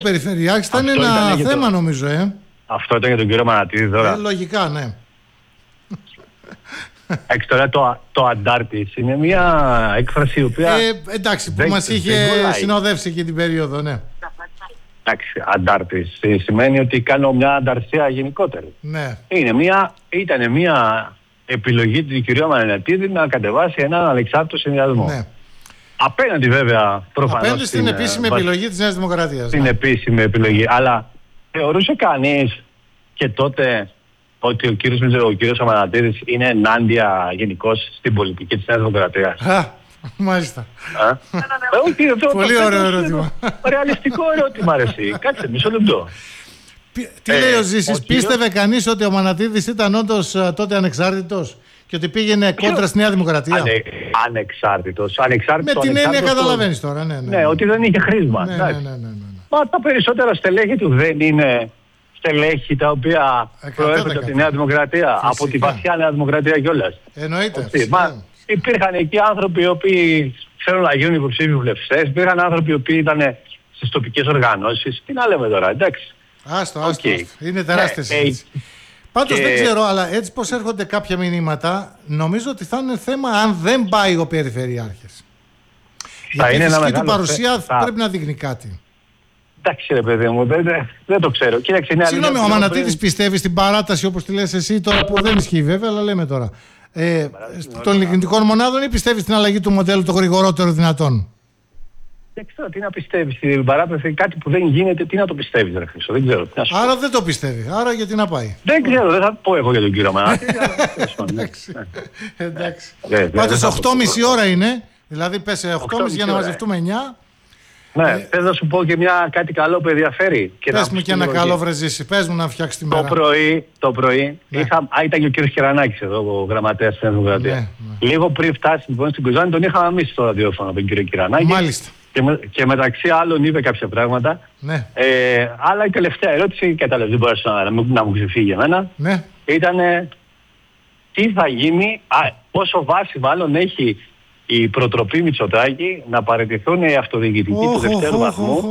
Περιφερειάρχης ήταν ένα θέμα νομίζω. Αυτό ήταν για τον κύριο Μανατίδη τώρα. Λογικά, ναι. Τώρα το αντάρτης είναι μια έκφραση η οποία... εντάξει, που μας είχε συνοδεύσει εκεί την περίοδο, ναι. Εντάξει, αντάρτης σημαίνει ότι κάνω μια ανταρσία γενικότερη. Ναι. Ήταν μια επιλογή του κυρίου Μανατίδη να κατεβάσει έναν ανεξάρτητο συνδυασμό. Ναι. Απέναντι βέβαια προφανώς. Απέναντι στην επίσημη επιλογή της Νέας Δημοκρατίας. Στην επίσημη επιλογή. Αλλά θεωρούσε κανείς και τότε ότι ο κύριος Μανατίδης είναι ενάντια γενικώς στην πολιτική της Νέας Δημοκρατίας? Μάλιστα. Πολύ ωραίο ερώτημα. Ρεαλιστικό ερώτημα, αρέσει. Κάτσε μισό λεπτό. Τι λέει ο Ζήσης, πίστευε κανείς ότι ο Μανατίδης ήταν όντως τότε ανεξάρτητος και ότι πήγαινε κόντρα στη Νέα Δημοκρατία? Ανεξάρτητος. Με την έννοια καταλαβαίνεις τώρα. Ναι, ότι δεν είχε χρήσμα. Μα τα περισσότερα στελέχη του δεν είναι στελέχη τα οποία προέρχονται από τη Νέα Δημοκρατία, από τη βαθιά Νέα Δημοκρατία κιόλας. Εννοείται. Υπήρχαν εκεί άνθρωποι οι οποίοι θέλουν να γίνουν υποψήφιοι βουλευτές, υπήρχαν άνθρωποι οι οποίοι ήταν στις τοπικές οργανώσεις. Τι να λέμε τώρα, εντάξει. Άστο. Είναι τεράστια συζήτηση. Πάντως δεν ξέρω, αλλά έτσι πως έρχονται κάποια μηνύματα, νομίζω ότι θα είναι θέμα αν δεν πάει ο Περιφερειάρχης. Γιατί η φυσική του παρουσία πρέπει να δείχνει κάτι. Εντάξει ρε παιδί μου, δεν το ξέρω. Συγγνώμη, ο Μανατίδης πιστεύει στην παράταση όπως τη λες εσύ τώρα, που δεν ισχύει βέβαια, αλλά λέμε τώρα, των λιγνητικών μονάδων, ή πιστεύει στην αλλαγή του μοντέλου το γρηγορότερο δυνατόν? Δεν ξέρω τι να πιστεύει στην παράταση, κάτι που δεν γίνεται, τι να το πιστεύει, ρε Χρήστο, δεν ξέρω. Άρα δεν το πιστεύει, άρα γιατί να πάει? Δεν ξέρω, δεν θα πω εγώ για τον κύριο Μανατίδη. Εντάξει. Πάντως 8,5 ώρα είναι, δηλαδή πες 8,5 για να μαζευτούμε 9. Ναι, θες να σου πω και κάτι καλό που ενδιαφέρει. Πες μου και ένα καλό βρεζίσι, πες μου να φτιάξει τη μέρα. Το πρωί ήταν και ο κύριος Κυρανάκης εδώ, ο γραμματέας της Νέας Δημοκρατίας. Λίγο πριν φτάσει λοιπόν στην Κοζάνη, τον είχαμε αμύσει στο ραδιόφωνο τον κύριο Κυρανάκη. Μάλιστα. Και μεταξύ άλλων είπε κάποια πράγματα. Ναι. Αλλά η τελευταία ερώτηση, κατάλαβε, δεν μπορούσε να μου ξεφύγει εμένα. Ναι. Ήταν τι θα γίνει, πόσο βάση μάλλον έχει η προτροπή Μητσοτάκη να παραιτηθούν οι αυτοδιοικητικοί του δευτέρου βαθμού,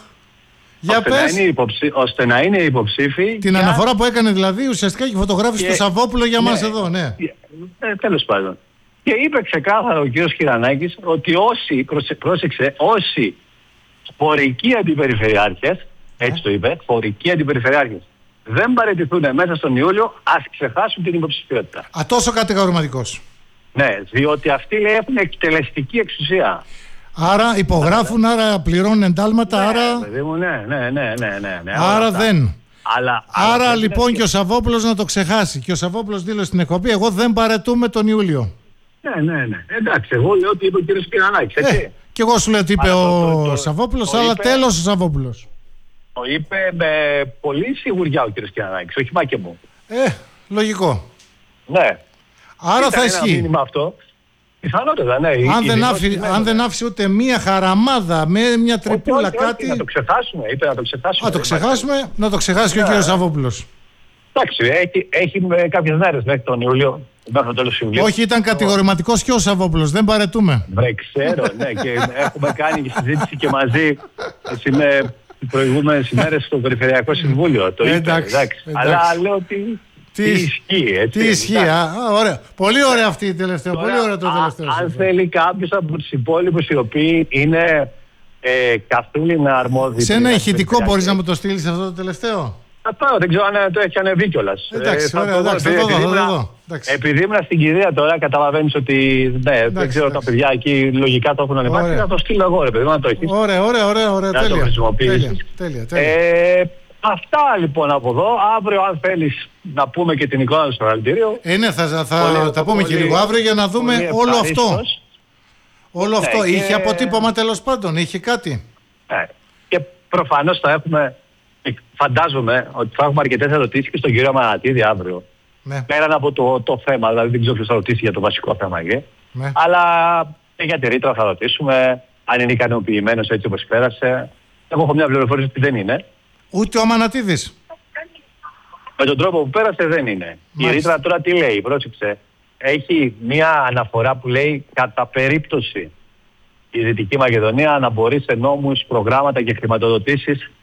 ώστε να είναι υποψήφοι. Την αναφορά που έκανε δηλαδή ουσιαστικά και φωτογράφησε το Σαββόπουλο για μας εδώ, ναι. Τέλος πάντων. Και είπε ξεκάθαρα ο κ. Κυρανάκης ότι όσοι φορικοί αντιπεριφερειάρχες, έτσι το είπε, φορικοί αντιπεριφερειάρχες, δεν παραιτηθούν μέσα στον Ιούλιο, ας ξεχάσουν την υποψηφιότητα. Τόσο κατηγορηματικός. Ναι, διότι αυτοί λέει έχουν εκτελεστική εξουσία. Άρα υπογράφουν, άρα πληρώνουν εντάλματα, άρα... Ναι. Άρα δεν. Άρα λοιπόν και ο Σαββόπουλος να το ξεχάσει. Και ο Σαββόπουλος δήλωσε στην εκπομπή, εγώ δεν παραιτούμε τον Ιούλιο. Ναι. Εντάξει, εγώ λέω ότι είπε ο κύριος Κυρανάκης, έτσι. Και εγώ σου λέω ότι είπε ο Σαββόπουλος, αλλά τέλος ο Σαββόπουλος. Το είπε με πολύ σιγουριά ο κύριος Κυρανάκης, όχι μα και μου. Λογικό. Ναι. Άρα θα ισχύει. Ένα μήνυμα αυτό. Πιθανότατα, ναι. Αν δεν άφησε ούτε μία χαραμάδα με μια τρυπούλα κάτι. Να το ξεχάσουμε, είπε να το ξεχάσουμε. Να το ξεχάσουμε, να το ξεχάσει και ο κύριος Σαββόπουλος. Εντάξει, έχει κάποιες μέρες μέχρι τον Ιούλιο. Όχι, ήταν κατηγορηματικός και ο Σαββόπουλος, δεν παραιτούμε. Ξέρω, ναι, και έχουμε κάνει και συζήτηση και μαζί με τις προηγούμενες ημέρες στο Περιφερειακό Συμβούλιο. Το είπε, εντάξει. Αλλά λέω ότι. Τι ισχύει, ωραία. Πολύ ωραία αυτή η τελευταία. Πολύ ωραία το τελευταίο. Αν θέλει κάποιος από τους υπόλοιπους οι οποίοι είναι καθήλυνα αρμόδιοι. Σε ένα ηχητικό μπορείς να μου το στείλεις αυτό το τελευταίο? Θα πάω, δεν ξέρω αν το έχει ανεβεί κιόλας. Εντάξει, ωραία, θα το δω. Επειδή ήμουν στην κηδεία τώρα, καταλαβαίνεις ότι δεν ξέρω τα παιδιά εκεί λογικά το έχουν ανεβάσει. Θα το στείλω εγώ, ρε παιδί, να το έχεις. Ωραία, να το χρησιμοποιήσεις. Τέλεια. Αυτά λοιπόν από εδώ. Αύριο, αν θέλεις, να πούμε και την εικόνα του στο εργαλειοτήριο. Ναι, θα τα πούμε και λίγο αύριο για να δούμε όλο αυτό. Όλο αυτό. Είχε αποτύπωμα τέλος πάντων, είχε κάτι. Και προφανώς θα έχουμε, φαντάζομαι ότι θα έχουμε αρκετές ερωτήσεις και στον κύριο Μανατίδη αύριο. Πέραν από το θέμα, δηλαδή δεν ξέρω ποιος θα ρωτήσει για το βασικό θέμα εκεί. Αλλά για τη ρήτρα θα ρωτήσουμε, αν είναι ικανοποιημένος έτσι όπως πέρασε. Εγώ έχω μια πληροφορία ότι δεν είναι. Ούτε ο Μανατίδης. Με τον τρόπο που πέρασε δεν είναι. Μάλιστα. Η ρήτρα τώρα τι λέει, πρόσεξε. Έχει μια αναφορά που λέει κατά περίπτωση η Δυτική Μακεδονία να μπορεί σε νόμους, προγράμματα και χρηματοδοτήσεις